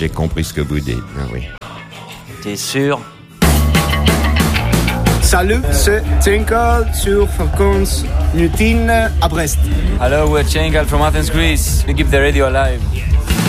j'ai compris ce que vous dites. Ah oui. T'es sûr? Salut, c'est Tinkle sur Fréquence Nutine à Brest. Hello, we're Tinkle from Athens, Greece. We keep the radio alive.